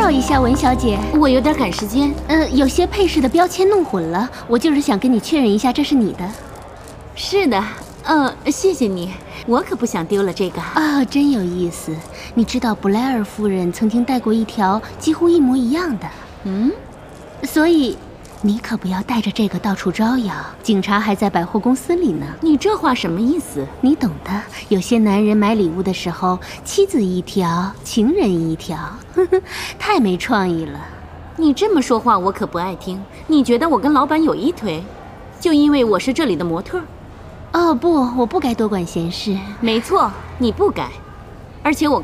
好意思啊，文小姐， 我有点赶时间。 有些配饰的标签弄混了，我就是想跟你确认一下，这是你的。 是的，谢谢你，我可不想丢了这个。 啊，真有意思。你知道布莱尔夫人曾经戴过一条几乎一模一样的。所以你可不要带着这个到处招摇，警察还在百货公司里呢。 你这话什么意思？ 你懂的。有些男人买礼物的时候，妻子一条，情人一条，太没创意了。 你这么说话，我可不爱听。你觉得我跟老板有一腿，就因为我是这里的模特？ 哦不，我不该多管闲事。 没错，你不该。而且我